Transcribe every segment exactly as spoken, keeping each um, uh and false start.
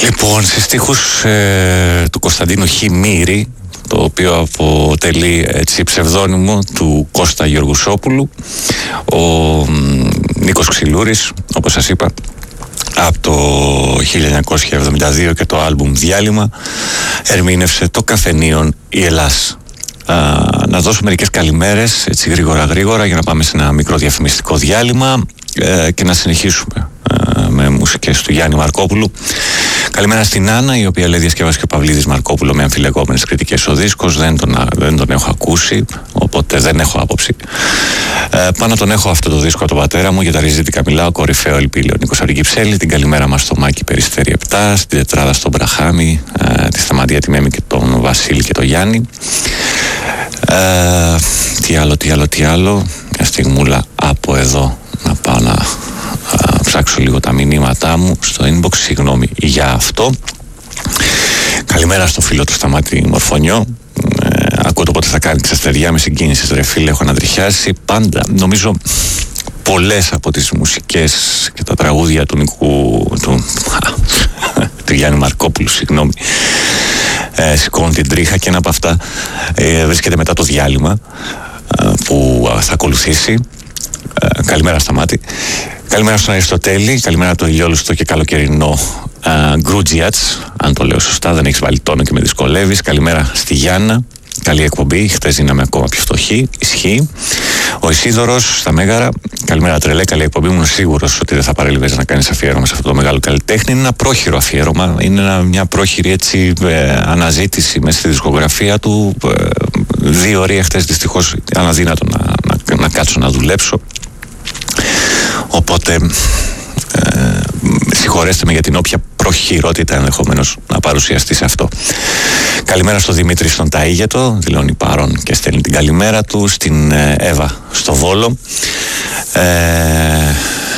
Λοιπόν, σε στίχους ε, του Κωνσταντίνου Χ. Μύρη, το οποίο αποτελεί έτσι ψευδόνυμο του Κώστα Γεωργουσόπουλου, ο μ, Νίκος Ξυλούρης, όπως σας είπα, από το χίλια εννιακόσια εβδομήντα δύο και το άλμπουμ Διάλειμμα ερμήνευσε το Καφενείον η Ελλάς. Α, να δώσω μερικές καλημέρες έτσι γρήγορα γρήγορα για να πάμε σε ένα μικρό διαφημιστικό διάλειμμα ε, και να συνεχίσουμε ε, με μουσικές του Γιάννη Μαρκόπουλου. Καλημέρα στην Άννα, η οποία λέει διασκεύασε και ο Παυλίδης Μαρκόπουλο με αμφιλεγόμενες κριτικές ο δίσκος. Δεν τον, δεν τον έχω ακούσει, οπότε δεν έχω άποψη. Ε, πάνω τον έχω αυτό το δίσκο από τον πατέρα μου, για τα ριζίτικα μιλάω, κορυφαίο ελπίλιο Νίκος από την Κυψέλη. Την καλημέρα μας στο Μάκη Περιστέρη επτά, στην Τετράδα στον Μπραχάμι, ε, τη Σταματία τη Μέμη και τον Βασίλη και τον Γιάννη. Ε, τι άλλο, τι άλλο, τι άλλο. Μια στιγμούλα από εδώ να πάω να α, ψάξω λίγο τα μηνύματά μου στο inbox. Συγγνώμη για αυτό. Καλημέρα στο φίλο του Σταμάτη Μορφωνιό. Ε, ακούω το πότε θα κάνει ξαστεριά με συγκίνηση. Ρε φίλε, έχω ανατριχιάσει πάντα. Νομίζω πολλές από τις μουσικές και τα τραγούδια του Νικού του, του Γιάννη Μαρκόπουλου, συγγνώμη, ε, σηκώνουν την τρίχα, και ένα από αυτά ε, βρίσκεται μετά το διάλειμμα ε, που θα ακολουθήσει. Ε, καλημέρα Σταμάτη. Καλημέρα στον Αριστοτέλη. Καλημέρα από το ηλιόλουστο και καλοκαιρινό Γκρούτζιατς, αν το λέω σωστά, δεν έχεις βάλει τόνο και με δυσκολεύεις. Καλημέρα στη Γιάννα. Καλή εκπομπή. Χθες γίναμε ακόμα πιο φτωχοί. Ισχύει. Ο Ισίδωρος στα Μέγαρα. Καλημέρα τρελέ. Καλή εκπομπή. Ήμουν σίγουρος ότι δεν θα παρέλειβες να κάνεις αφιέρωμα σε αυτό το μεγάλο καλλιτέχνη. Είναι ένα πρόχειρο αφιέρωμα. Είναι ένα, μια πρόχειρη έτσι, ε, αναζήτηση μέσα στη δισκογραφία του. Ε, δύο ώρες χθες δυστυχώς αναδύνατο να, να, να κάτσω να δουλέψω. Οπότε ε, συγχωρέστε με για την όποια προχειρότητα ενδεχομένως να παρουσιαστεί σε αυτό. Καλημέρα στο Δημήτρη στον Ταΐγετο, δηλώνει παρόν και στέλνει την καλημέρα του. Στην ε, Εύα στο Βόλο. Ε, ε,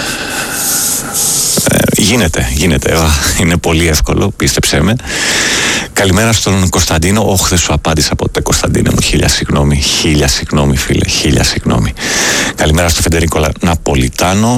γίνεται, γίνεται Εύα, είναι πολύ εύκολο, πίστεψέ με. Καλημέρα στον Κωνσταντίνο. Όχι, δεν σου απάντησα ποτέ, Κωνσταντίνο μου. Χίλια συγγνώμη, χίλια συγγνώμη, φίλε, χίλια συγγνώμη. Καλημέρα στο Φεντερίκο Ναπολιτάνο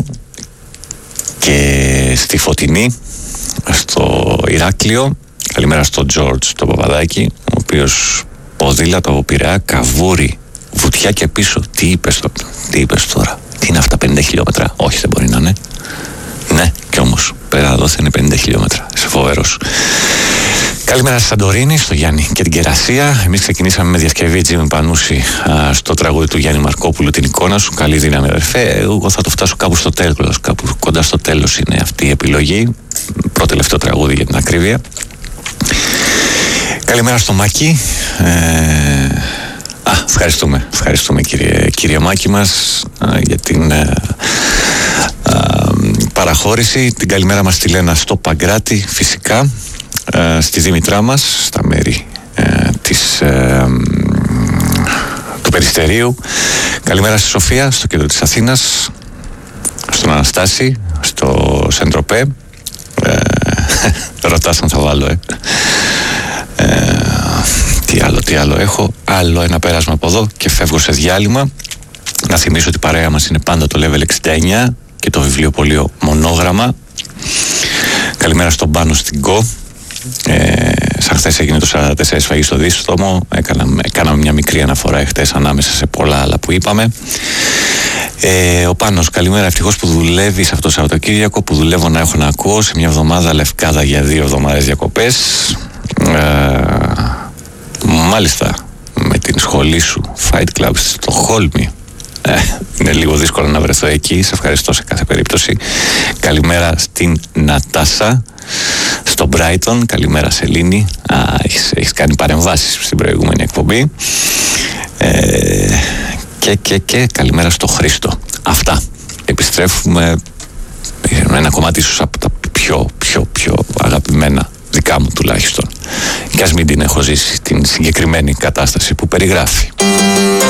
και στη Φωτεινή, στο Ηράκλειο. Καλημέρα στον Τζόρτζ το Παπαδάκη, ο οποίος ποδήλατο από Πειραιά, καβούρι, βουτιά και πίσω. Τι είπες τώρα, τι είπες τώρα, τι είναι αυτά, πενήντα χιλιόμετρα? Όχι, δεν μπορεί να είναι. Ναι, κι όμως πέρα εδώ θα είναι πενήντα χιλιόμετρα. Είσαι φοβερός. Καλημέρα στη Σαντορίνη, στο Γιάννη και την Κερασία. Εμείς ξεκινήσαμε με διασκευή Τζίμι Πανούση α, στο τραγούδι του Γιάννη Μαρκόπουλου, την εικόνα σου. Καλή δύναμη, αδερφέ. Εγώ θα το φτάσω κάπου στο τέλος. Κάπου κοντά στο τέλος είναι αυτή η επιλογή. Πρώτο τελευταίο τραγούδι για την ακρίβεια. Καλημέρα στο Μάκη. Ε, α, ευχαριστούμε. Ευχαριστούμε κύριε, κύριε Μάκη μας α, για την α, α, παραχώρηση. Την καλημέρα μας τη Λένα στο Παγκράτη, φυσικά. Ε, στη Δήμητρά μας, στα μέρη ε, της, ε, του Περιστερίου. Καλημέρα στη Σοφία, στο κέντρο της Αθήνας, στον Αναστάση, στο Σεντροπέ. Ε, ρωτάς αν θα βάλω, ε. ε. Τι άλλο, τι άλλο έχω. Άλλο ένα πέρασμα από εδώ και φεύγω σε διάλειμμα. Να θυμίσω ότι η παρέα μας είναι πάντα το Level εξήντα εννιά και το βιβλιοπωλείο Μονόγραμμα. Καλημέρα στον Πάνο στην Go. Ε, σαν χθες έγινε το σαράντα τέσσερα σφαγή στο Δίστομο. Έκαναμε, έκαναμε μια μικρή αναφορά εχθές ανάμεσα σε πολλά άλλα που είπαμε. Ε, ο Πάνος, καλημέρα. Ευτυχώς που δουλεύει σε αυτό το Σαββατοκύριακο, που δουλεύω να έχω να ακούω σε μια εβδομάδα Λευκάδα για δύο εβδομάδες διακοπές. Ε, μάλιστα, με την σχολή σου Fight Club στη Στοκχόλμη. Ε, είναι λίγο δύσκολο να βρεθώ εκεί. Σε ευχαριστώ σε κάθε περίπτωση. Καλημέρα στην Νατάσα στο Brighton. Καλημέρα Σελήνη. Α, έχεις, έχεις κάνει παρεμβάσεις στην προηγούμενη εκπομπή. Ε, και, και, και καλημέρα στο Χρήστο. Αυτά. Επιστρέφουμε με ένα κομμάτι ίσως από τα πιο, πιο, πιο αγαπημένα δικά μου τουλάχιστον. Και ας μην την έχω ζήσει την συγκεκριμένη κατάσταση που περιγράφει.